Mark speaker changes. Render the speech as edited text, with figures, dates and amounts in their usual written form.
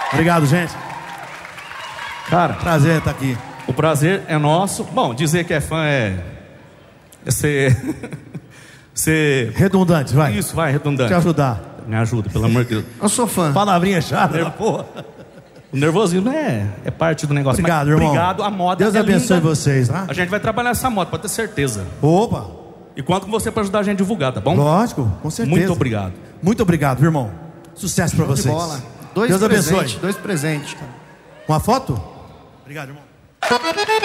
Speaker 1: Obrigado, gente.
Speaker 2: Cara,
Speaker 1: prazer estar aqui.
Speaker 2: O prazer é nosso. Bom, dizer que é fã é ser
Speaker 1: redundante, vai.
Speaker 2: Isso, vai, redundante.
Speaker 1: Te ajudar.
Speaker 2: Me ajuda, pelo amor de Deus.
Speaker 1: Eu sou fã. Palavrinha chata, porra.
Speaker 2: O nervosismo é parte do negócio.
Speaker 1: Obrigado, irmão.
Speaker 2: Obrigado, a moda
Speaker 1: Deus abençoe vocês, tá?
Speaker 2: A gente vai trabalhar essa moda, pode ter certeza.
Speaker 1: Opa.
Speaker 2: E conto com você para ajudar a gente a divulgar, tá bom?
Speaker 1: Lógico, com certeza.
Speaker 2: Muito obrigado.
Speaker 1: Muito obrigado, irmão. Sucesso para vocês.
Speaker 3: De bola.
Speaker 1: Deus abençoe.
Speaker 3: 2 presentes, cara.
Speaker 1: Uma foto? Obrigado, irmão.